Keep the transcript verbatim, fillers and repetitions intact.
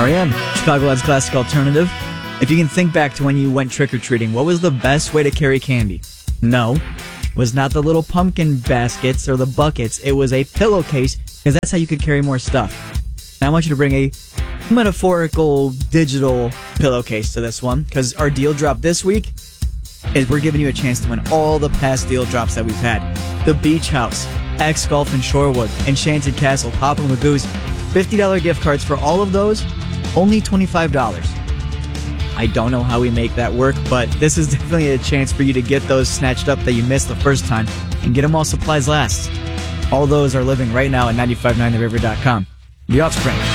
R E M, Chicagoland's classic alternative. If you can think back to when you went trick-or-treating, what was the best way to carry candy? No, it was not the little pumpkin baskets or the buckets. It was a pillowcase, because that's how you could carry more stuff. Now I want you to bring a metaphorical digital pillowcase to this one, because our deal drop this week is we're giving you a chance to win all the past deal drops that we've had. The Beach House, X Golf in Shorewood, Enchanted Castle, Papa Magoo's, fifty dollars gift cards for all of those, only twenty-five dollars. I don't know how we make that work, but this is definitely a chance for you to get those snatched up that you missed the first time and get them while supplies last. All those are living right now at nine five nine the river dot com. The Offspring.